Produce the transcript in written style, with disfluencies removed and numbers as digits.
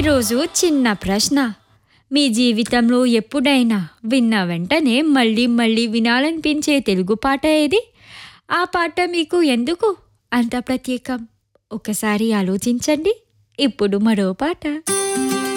ఈరోజు చిన్న ప్రశ్న. మీ జీవితంలో ఎప్పుడైనా విన్న వెంటనే మళ్ళీ మళ్ళీ వినాలనిపించే తెలుగు పాట ఏది? ఆ పాట మీకు ఎందుకు అంత ప్రత్యేకం? ఒకసారి ఆలోచించండి. ఇప్పుడు మరో పాట.